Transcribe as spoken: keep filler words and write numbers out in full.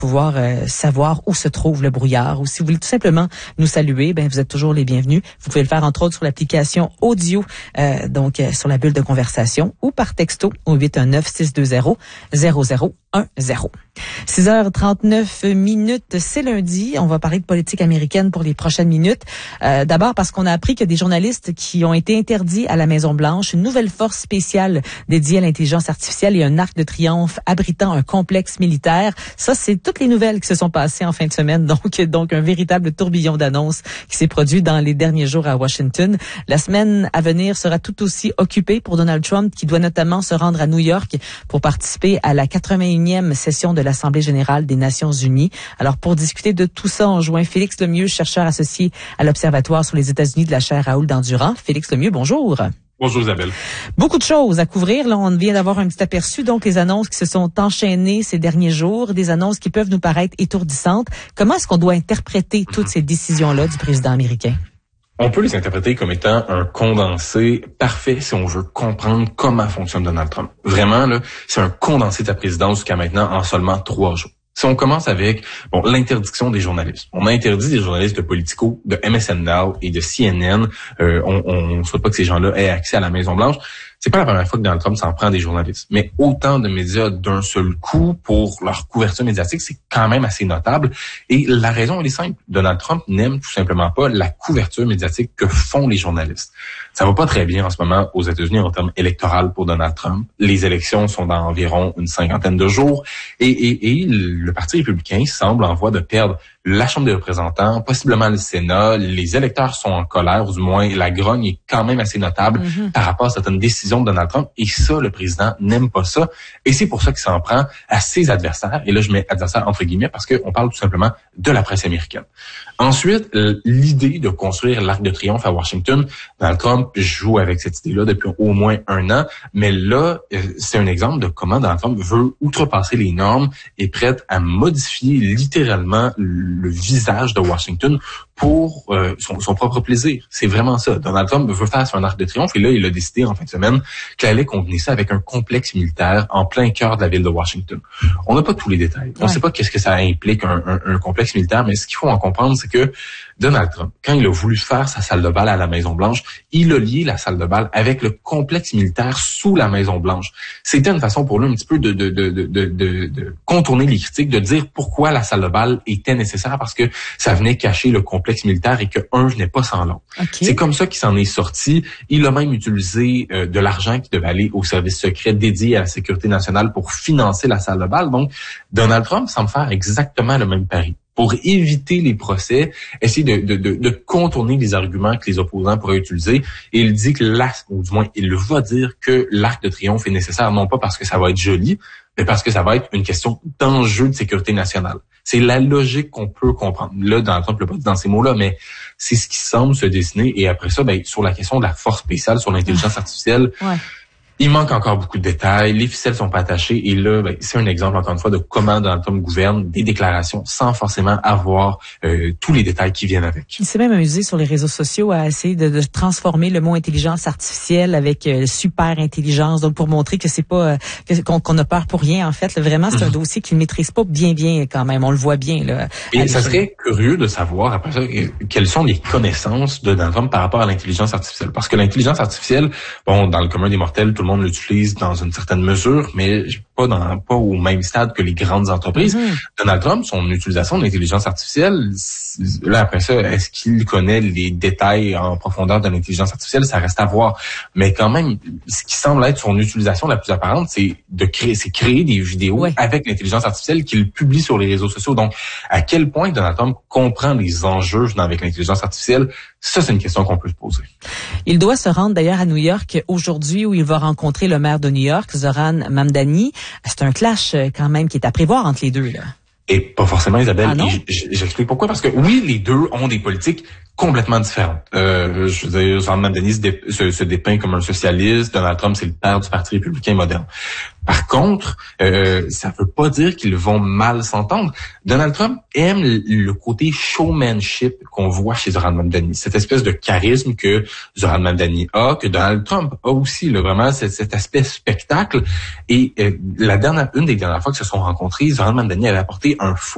pouvoir euh, savoir où se trouve le brouillard, ou si vous voulez tout simplement nous saluer, ben vous êtes toujours les bienvenus. Vous pouvez le faire entre autres sur l'application audio, euh, donc euh, sur la bulle de conversation, ou par texto au huit un neuf, six deux zéro, zéro zéro un zéro. six heures trente-neuf minutes, c'est lundi. On va parler de politique américaine pour les prochaines minutes. Euh, d'abord parce qu'on a appris qu'il y a des journalistes qui ont été interdits à la Maison-Blanche, une nouvelle force spéciale dédiée à l'intelligence artificielle et un arc de triomphe abritant un complexe militaire. Ça, c'est toutes les nouvelles qui se sont passées en fin de semaine. Donc, donc un véritable tourbillon d'annonces qui s'est produit dans les derniers jours à Washington. La semaine à venir sera tout aussi occupée pour Donald Trump, qui doit notamment se rendre à New York pour participer à la quatre-vingt-unième session de l'Assemblée générale des Nations unies. Alors, pour discuter de tout ça, on joint Félix Lemieux, chercheur associé à l'Observatoire sur les États-Unis de la chaire Raoul Dandurand. Félix Lemieux, bonjour. Bonjour Isabelle. Beaucoup de choses à couvrir. Là, on vient d'avoir un petit aperçu. Donc, les annonces qui se sont enchaînées ces derniers jours, des annonces qui peuvent nous paraître étourdissantes. Comment est-ce qu'on doit interpréter toutes ces décisions-là du président américain? On peut les interpréter comme étant un condensé parfait si on veut comprendre comment fonctionne Donald Trump. Vraiment, là, c'est un condensé de sa présidence jusqu'à maintenant en seulement trois jours. Si on commence avec bon l'interdiction des journalistes. On a interdit des journalistes de Politico, de M S N Now et de C N N. Euh, on ne souhaite pas que ces gens-là aient accès à la Maison-Blanche. C'est pas la première fois que Donald Trump s'en prend des journalistes. Mais autant de médias d'un seul coup pour leur couverture médiatique, c'est quand même assez notable. Et la raison, elle est simple. Donald Trump n'aime tout simplement pas la couverture médiatique que font les journalistes. Ça va pas très bien en ce moment aux États-Unis en termes électoraux pour Donald Trump. Les élections sont dans environ une cinquantaine de jours. Et, et, et le Parti républicain semble en voie de perdre la Chambre des représentants, possiblement le Sénat. Les électeurs sont en colère, ou du moins la grogne est quand même assez notable mm-hmm. par rapport à certaines décisions de Donald Trump. Et ça, le président n'aime pas ça. Et c'est pour ça qu'il s'en prend à ses adversaires. Et là, je mets adversaires entre guillemets parce qu'on parle tout simplement de la presse américaine. Ensuite, l'idée de construire l'Arc de Triomphe à Washington, Donald Trump joue avec cette idée-là depuis au moins un an. Mais là, c'est un exemple de comment Donald Trump veut outrepasser les normes et est prêt à modifier littéralement le visage de Washington pour euh, son, son propre plaisir. C'est vraiment ça. Donald Trump veut faire sur un arc de triomphe et là, il a décidé en fin de semaine qu'il allait combiner ça avec un complexe militaire en plein cœur de la ville de Washington. On n'a pas tous les détails. On ne ouais. sait pas qu'est-ce que ça implique un, un, un complexe militaire, mais ce qu'il faut en comprendre, c'est que Donald Trump, quand il a voulu faire sa salle de bal à la Maison-Blanche, il a lié la salle de bal avec le complexe militaire sous la Maison-Blanche. C'était une façon pour lui un petit peu de, de, de, de, de, de contourner les critiques, de dire pourquoi la salle de bal était nécessaire, parce que ça venait cacher le complexe militaire et que un venait pas sans l'autre. Okay. C'est comme ça qu'il s'en est sorti. Il a même utilisé euh, de l'argent qui devait aller au service secret dédié à la sécurité nationale pour financer la salle de bal. Donc, Donald Trump semble faire exactement le même pari. Pour éviter les procès, essayer de, de, de, de contourner les arguments que les opposants pourraient utiliser. Et il dit que là, ou du moins, il le va dire que l'Arc de Triomphe est nécessaire, non pas parce que ça va être joli, mais parce que ça va être une question d'enjeu de sécurité nationale. C'est la logique qu'on peut comprendre. Là, Donald Trump l'a pas dit dans ces mots-là, mais c'est ce qui semble se dessiner. Et après ça, ben, sur la question de la force spéciale, sur l'intelligence artificielle, ouais. il manque encore beaucoup de détails, les ficelles sont pas attachées et là, ben, c'est un exemple encore une fois de comment Donald Trump gouverne des déclarations sans forcément avoir euh, tous les détails qui viennent avec. Il s'est même amusé sur les réseaux sociaux à essayer de, de transformer le mot intelligence artificielle avec euh, super intelligence, donc pour montrer que c'est pas euh, qu'on, qu'on a peur pour rien en fait. Là, vraiment, c'est mm-hmm. un dossier qu'il maîtrise pas bien bien quand même. On le voit bien là. Et ça serait curieux de savoir après ça quelles sont les connaissances de Donald Trump par rapport à l'intelligence artificielle, parce que l'intelligence artificielle, bon, dans le commun des mortels, tout le monde l'utilise dans une certaine mesure, mais pas dans pas au même stade que les grandes entreprises. Mmh. Donald Trump, son utilisation de l'intelligence artificielle, là après ça, est-ce qu'il connaît les détails en profondeur de l'intelligence artificielle? Ça reste à voir. Mais quand même, ce qui semble être son utilisation la plus apparente, c'est de créer, c'est créer des vidéos ouais. avec l'intelligence artificielle qu'il publie sur les réseaux sociaux. Donc, à quel point Donald Trump comprend les enjeux venant avec l'intelligence artificielle? Ça, c'est une question qu'on peut se poser. Il doit se rendre d'ailleurs à New York aujourd'hui où il va rencontrer le maire de New York, Zoran Mamdani. C'est un clash quand même qui est à prévoir entre les deux, là. Et pas forcément, Isabelle. Ah non? Et j'explique pourquoi. Parce que oui, les deux ont des politiques complètement différentes. Euh, je veux dire, Zoran Mamdani se, dé, se, se dépeint comme un socialiste. Donald Trump, c'est le père du Parti républicain moderne. Par contre, euh, ça veut pas dire qu'ils vont mal s'entendre. Donald Trump aime le côté showmanship qu'on voit chez Zoran Mamdani. Cette espèce de charisme que Zoran Mamdani a, que Donald Trump a aussi, là, vraiment, cet, cet aspect spectacle. Et euh, la dernière, une des dernières fois que se sont rencontrés, Zoran Mamdani avait apporté un faux